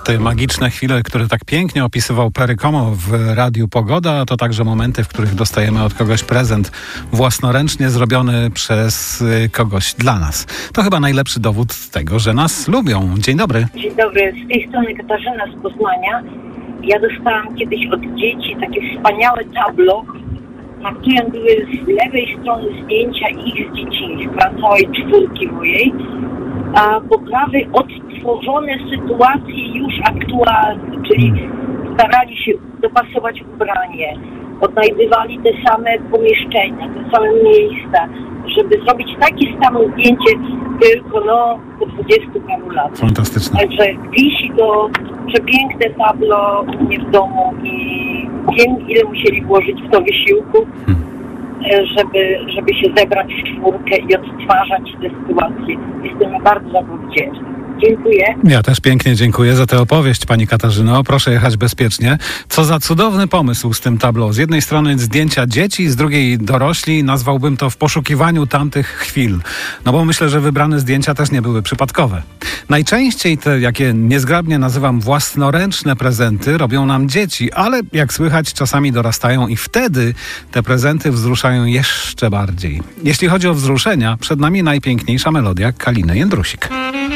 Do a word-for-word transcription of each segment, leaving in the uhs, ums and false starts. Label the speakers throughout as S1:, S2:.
S1: Te magiczne chwile, które tak pięknie opisywał Perry Como w Radiu Pogoda, to także momenty, w których dostajemy od kogoś prezent własnoręcznie zrobiony przez kogoś dla nas. To chyba najlepszy dowód tego, że nas lubią. Dzień dobry.
S2: Dzień dobry, z tej strony Katarzyna z Poznania. Ja dostałam kiedyś od dzieci takie wspaniałe tablo, na którym były z lewej strony zdjęcia ich z dzieciństwa, całej czwórki mojej, a po prawej odtworzone sytuacje już aktualne, czyli starali się dopasować ubranie, odnajdywali te same pomieszczenia, te same miejsca, żeby zrobić takie samo zdjęcie, tylko no po dwudziestu paru latach.
S1: Fantastyczne.
S2: Także wisi to przepiękne tablo u mnie w domu i wiem, ile musieli włożyć w to wysiłku, hmm. żeby, żeby się zebrać w czwórkę i odtwarzać te sytuacje. Jestem bardzo za to wdzięczna. Dziękuję.
S1: Ja też pięknie dziękuję za tę opowieść, pani Katarzyno. Proszę jechać bezpiecznie. Co za cudowny pomysł z tym tableau. Z jednej strony zdjęcia dzieci, z drugiej dorośli. Nazwałbym to w poszukiwaniu tamtych chwil. No bo myślę, że wybrane zdjęcia też nie były przypadkowe. Najczęściej te, jakie niezgrabnie nazywam własnoręczne prezenty, robią nam dzieci, ale jak słychać, czasami dorastają i wtedy te prezenty wzruszają jeszcze bardziej. Jeśli chodzi o wzruszenia, przed nami najpiękniejsza melodia Kaliny Jędrusik.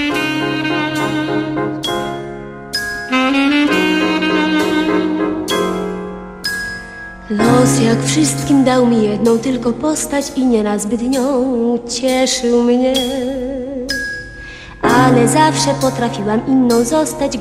S3: Los jak wszystkim dał mi jedną tylko postać i nieraz zbyt nią cieszył mnie, ale zawsze potrafiłam inną zostać.